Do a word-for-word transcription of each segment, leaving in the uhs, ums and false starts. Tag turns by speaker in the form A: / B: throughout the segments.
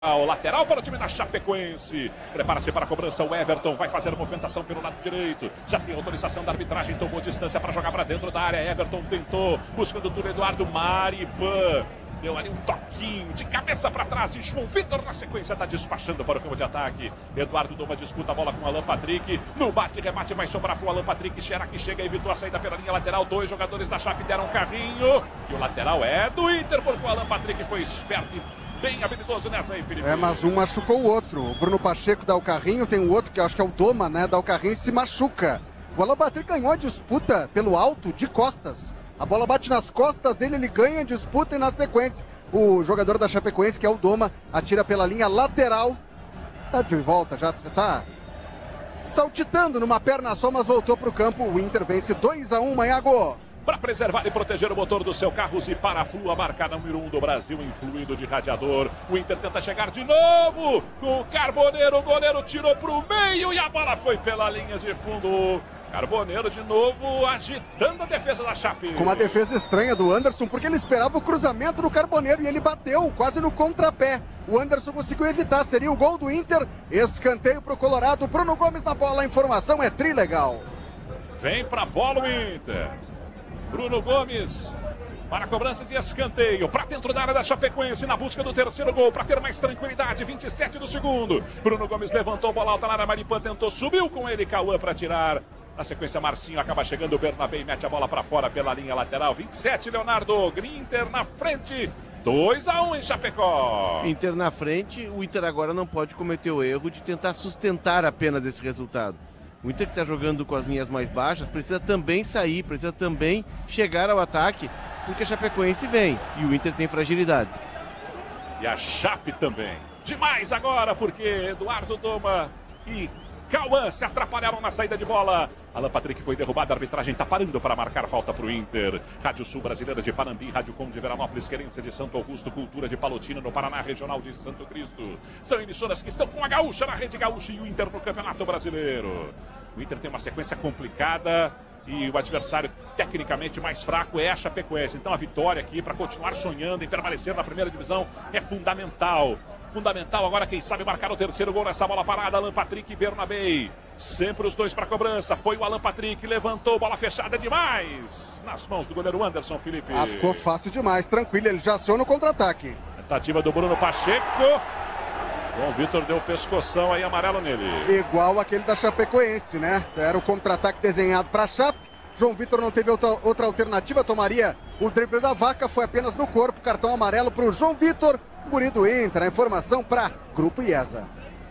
A: O lateral para o time da Chapecoense. Prepara-se para a cobrança. O Everton vai fazer a movimentação pelo lado direito. Já tem autorização da arbitragem. Tomou distância para jogar para dentro da área. Everton tentou, buscando o Túlio Eduardo. Maripan deu ali um toquinho de cabeça para trás. E João Vitor na sequência está despachando para o campo de ataque. Eduardo Doma disputa a bola com o Alan Patrick. No bate-rebate vai sobrar para o Alan Patrick. Xera que chega, evitou a saída pela linha lateral. Dois jogadores da Chape deram um carrinho. E o lateral é do Inter, porque o Alan Patrick foi esperto e bem habilidoso nessa aí, Felipe.
B: É, mas um machucou o outro. O Bruno Pacheco dá o carrinho, tem o outro que eu acho que é o Doma, né? Dá o carrinho e se machuca. O Alan Patrick ganhou a disputa pelo alto, de costas. A bola bate nas costas dele, ele ganha a disputa e na sequência o jogador da Chapecoense, que é o Doma, atira pela linha lateral. Tá de volta, já tá saltitando numa perna só, mas voltou pro campo. O Inter vence dois a um, Manhago.
A: Para preservar e proteger o motor do seu carro, Ziparaflu, a marca número um do Brasil em fluido de radiador. O Inter tenta chegar de novo com o Carboneiro. O goleiro tirou para o meio e a bola foi pela linha de fundo. Carboneiro de novo agitando a defesa da Chape.
B: Com uma defesa estranha do Anderson, porque ele esperava o cruzamento do Carboneiro e ele bateu quase no contrapé. O Anderson conseguiu evitar, seria o gol do Inter. Escanteio para o Colorado. Bruno Gomes na bola, a informação é trilegal.
A: Vem para a bola o Inter. Bruno Gomes para a cobrança de escanteio, para dentro da área da Chapecoense, na busca do terceiro gol, para ter mais tranquilidade, vinte e sete do segundo. Bruno Gomes levantou, bola alta na área, Maripan tentou, subiu com ele, Cauã para tirar. Na sequência, Marcinho acaba chegando, o Bernabé e mete a bola para fora pela linha lateral. vinte e sete, Leonardo, Inter na frente, dois a um em Chapecó.
C: Inter na frente, o Inter agora não pode cometer o erro de tentar sustentar apenas esse resultado. O Inter que está jogando com as linhas mais baixas precisa também sair, precisa também chegar ao ataque, porque a Chapecoense vem e o Inter tem fragilidades.
A: E a Chape também. Demais agora, porque Eduardo Doma e Cauã se atrapalharam na saída de bola. Alan Patrick foi derrubado, a arbitragem está parando para marcar falta para o Inter. Rádio Sul Brasileira de Panambi, Rádio Com de Veranópolis, Querência de Santo Augusto, Cultura de Palotina, no Paraná, Regional de Santo Cristo. São emissoras que estão com a Gaúcha na Rede Gaúcha e o Inter no Campeonato Brasileiro. O Inter tem uma sequência complicada e o adversário tecnicamente mais fraco é a Chapecoense. Então a vitória aqui para continuar sonhando em permanecer na primeira divisão é fundamental. Fundamental agora, quem sabe, marcar o terceiro gol nessa bola parada. Alan Patrick e Bernabé. Sempre os dois para a cobrança. Foi o Alan Patrick, levantou, bola fechada demais. Nas mãos do goleiro Anderson, Felipe.
B: Ah, ficou fácil demais, tranquilo, ele já aciona o contra-ataque.
A: Tentativa do Bruno Pacheco. João Vitor deu o pescoção aí, amarelo nele.
B: Igual aquele da Chapecoense, né? Era o contra-ataque desenhado para a Chape. João Vitor não teve outra, outra alternativa, tomaria o drible da vaca, foi apenas no corpo. Cartão amarelo para o João Vitor. Guri do Inter, a informação para Grupo IESA.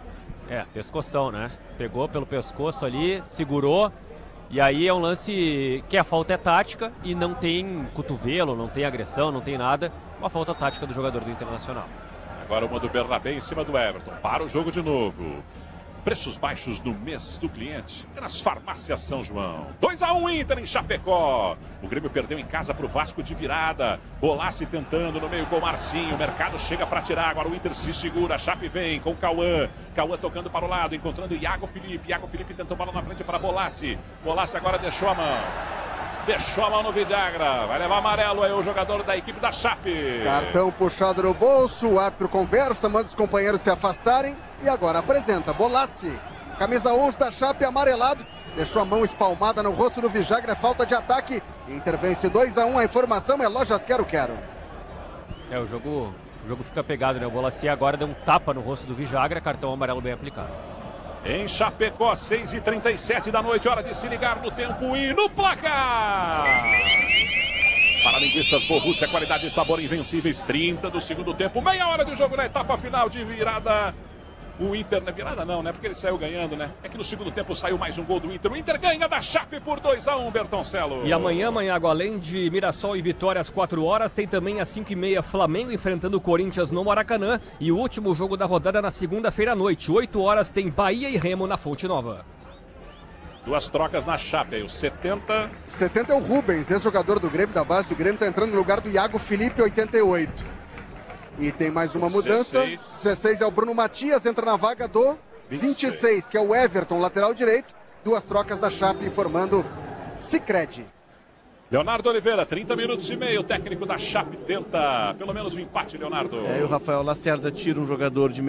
D: É, pescoção, né? Pegou pelo pescoço ali, segurou. E aí é um lance que a falta é tática e não tem cotovelo, não tem agressão, não tem nada. Uma falta tática do jogador do Internacional.
A: Agora uma do Bernabé em cima do Everton. Para o jogo de novo. Preços baixos no mês do cliente nas farmácias São João. dois a um Inter em Chapecó. O Grêmio perdeu em casa para o Vasco de virada. Bolassi tentando no meio com o Marcinho. O mercado chega para tirar. Agora o Inter se segura. A Chape vem com o Cauã. Cauã tocando para o lado, encontrando Iago Felipe. Iago Felipe tentou bola na frente para Bolassi. Bolassi agora deixou a mão. Deixou a mão no Vidagra. Vai levar amarelo aí o jogador da equipe da Chape.
B: Cartão puxado no bolso. O árbitro conversa, manda os companheiros se afastarem. E agora apresenta Bolassi. Camisa onze da Chape, amarelado. Deixou a mão espalmada no rosto do Vidagra. Falta de ataque. Inter vence dois a um. A informação é Lojas Quero Quero.
D: É, o jogo, o jogo fica pegado, né? O Bolassi agora deu um tapa no rosto do Vidagra. Cartão amarelo bem aplicado.
A: Em Chapecó, seis e trinta e sete da noite, hora de se ligar no tempo e no placar. Para linguiças Borussia, qualidade e sabor invencíveis, trinta do segundo tempo, meia hora de jogo na etapa final de virada. O Inter, não é virada não, né? Porque ele saiu ganhando, né? É que no segundo tempo saiu mais um gol do Inter. O Inter ganha da Chape por dois a um, Bertoncelo.
E: E amanhã, Manhago, além de Mirassol e Vitória às quatro horas, tem também às cinco e meia Flamengo enfrentando o Corinthians no Maracanã. E o último jogo da rodada na segunda-feira à noite, oito horas, tem Bahia e Remo na Fonte Nova.
A: Duas trocas na Chape aí, o setenta.
B: setenta é o Rubens, ex-jogador do Grêmio, da base do Grêmio, está entrando no lugar do Iago Felipe, oitenta e oito. E tem mais uma mudança.
A: dezesseis.
B: dezesseis é o Bruno Matias, entra na vaga do vinte e seis, que é o Everton, lateral direito. Duas trocas da Chape formando Sicredi.
A: Leonardo Oliveira, trinta minutos e meio, o técnico da Chape tenta pelo menos um empate, Leonardo.
C: É, e o Rafael Lacerda tira um jogador de